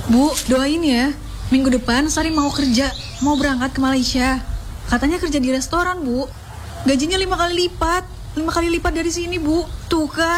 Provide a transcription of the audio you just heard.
Bu, doain ya. Minggu depan Sari mau kerja, mau berangkat ke Malaysia. Katanya kerja di restoran, Bu. Gajinya 5 kali lipat. 5 kali lipat dari sini, Bu. Tuh kan.